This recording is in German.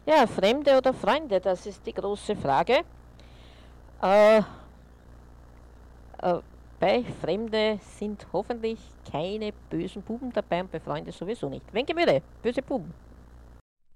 Ja, Fremde oder Freunde, das ist die große Frage. Äh, äh, bei Fremde sind hoffentlich keine bösen Buben dabei und bei Freunden sowieso nicht. Wenn Gemüse, böse Buben.